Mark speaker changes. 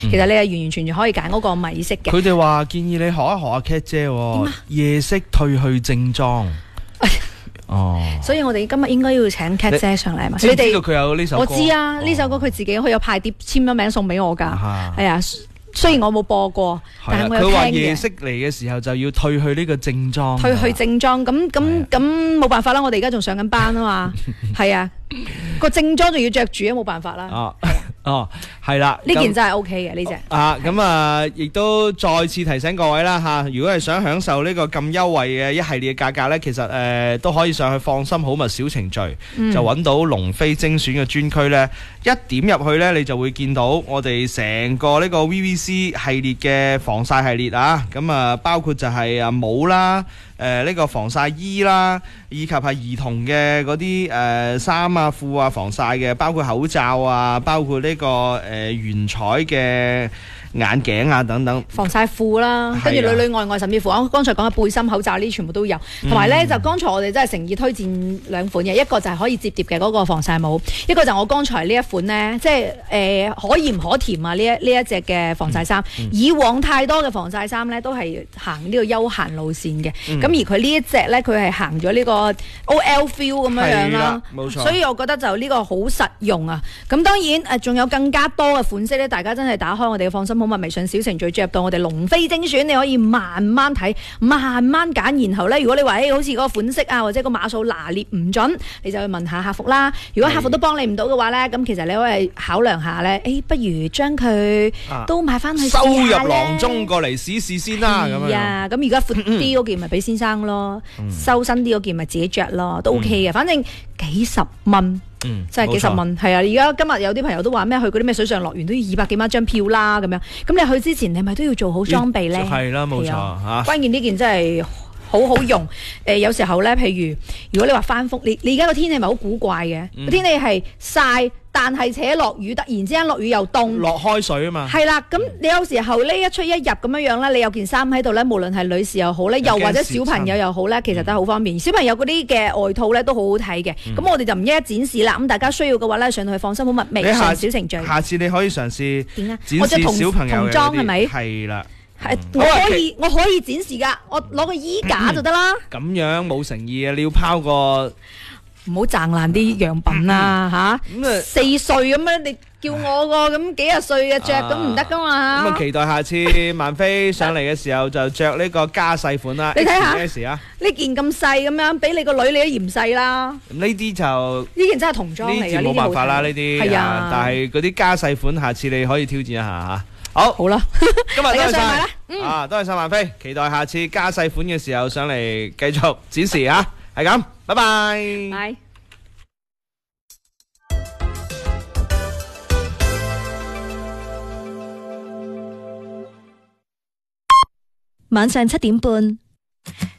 Speaker 1: 其實你係完完全全可以揀嗰個米色嘅。
Speaker 2: 佢哋話建議你學一學阿 Cat 姐夜色褪去正裝。哦，
Speaker 1: 所以我哋今日應該要請 Cat 姐上嚟嘛？
Speaker 2: 你知道佢有呢首歌？
Speaker 1: 我知啊，呢首歌佢自己佢有派碟簽咗名送俾我㗎。係啊，雖然我冇播過，但係我有聽嘅。
Speaker 2: 佢話夜色嚟嘅時候就要褪去呢個正裝。
Speaker 1: 褪去正裝，咁冇辦法啦！我哋而家仲上緊班啊嘛，係啊，個正裝仲要着住啊，冇辦法啦。
Speaker 2: 係啦，
Speaker 1: 呢件真係 O K 嘅呢隻。
Speaker 2: 咁啊，亦都再次提醒各位啦嚇，如果係想享受呢個咁優惠嘅一系列嘅價格呢，其實都可以上去放心好物小程序，就揾到龍飛精選嘅專區呢。一點入去呢，你就會見到我哋成個呢個 VVC 系列嘅防曬系列啊，咁啊包括就係帽啦。呢個防曬衣啦，以及係兒童嘅嗰啲衫啊、褲啊、防曬嘅，包括口罩啊，包括呢個原彩嘅眼鏡啊等等，
Speaker 1: 防曬褲啦，跟住裏外外，甚至乎我剛才講嘅背心、口罩呢，全部都有。同埋呢，就剛才我哋真係誠意推薦兩款嘅，一個就係可以摺疊嘅嗰個防曬帽，一個就我剛才呢一款呢，即係可鹽可甜啊呢一隻嘅防曬衫。以往太多嘅防曬衫呢，都係行呢個休閒路線嘅，咁而佢呢一隻呢，佢係行咗呢個 OL feel 咁樣啦，冇錯。所以我覺得就呢個好實用啊。咁當然仲有更加多嘅款式呢，大家真係打開我哋嘅放心好物微信小程序，進入到我哋龍飛精選，你可以慢慢睇，慢慢揀。然後呢，如果你話好似嗰個款式啊，或者個碼數拿捏唔準，你就去問下客服啦。如果客服都幫你唔到嘅話呢，咁其實你可以考量下呢，不如將佢都買翻去
Speaker 2: 收入囊中過嚟試試先啦。咁
Speaker 1: 啊，咁而家闊啲嗰件咪俾先生咯，收身啲嗰件咪自己着咯，都 OK 嘅。反正幾十蚊，真係幾十蚊。係啊，而家今日有啲朋友都話咩去嗰啲咩水上樂園都要200幾蚊張票啦，咁樣。咁你去之前，你咪都要做好裝備咧。
Speaker 2: 係啦，冇錯嚇。
Speaker 1: 關鍵呢件真係好好用。有時候咧，譬如果你話翻風，你而家個天氣咪好古怪嘅，個天氣係曬。但係且落雨，突然之間落雨又凍，
Speaker 2: 落開水啊嘛。係
Speaker 1: 啦，咁你有時候呢一出一入咁樣樣咧，你有件衫喺度咧，無論係女士又好咧，又或者小朋友又好咧，其實都好方便。小朋友嗰啲嘅外套咧都好好睇嘅。咁我哋就唔一一展示啦。咁大家需要嘅話咧，上到去放心好物微信小程序。
Speaker 2: 下次你可以嘗試
Speaker 1: 點啊？
Speaker 2: 展示小朋友嘅
Speaker 1: 童裝係咪？
Speaker 2: 係啦。
Speaker 1: 我可以展示㗎，我攞個衣架就得啦。
Speaker 2: 咁樣冇誠意啊！你要拋個。
Speaker 1: 唔好賺爛啲樣品啦嚇！4歲咁樣，你叫我個咁幾廿歲嘅着咁唔得噶嘛？
Speaker 2: 咁期待下次萬飛上嚟嘅時候就着呢個加細款啦。
Speaker 1: 你睇下
Speaker 2: 咩事啊？
Speaker 1: 呢件咁細咁樣，俾你個女你都嫌細啦。
Speaker 2: 呢啲就
Speaker 1: 呢件真係童裝嚟嘅，
Speaker 2: 呢啲冇辦法啦。呢啲
Speaker 1: 係啊，
Speaker 2: 但係嗰啲加細款，下次你可以挑戰一下嚇。
Speaker 1: 好啦，
Speaker 2: 今日多謝晒多謝晒萬飛，期待下次加細款嘅時候上嚟繼續展示嚇。係咁，拜拜。
Speaker 1: 拜。
Speaker 3: 晚上7點半。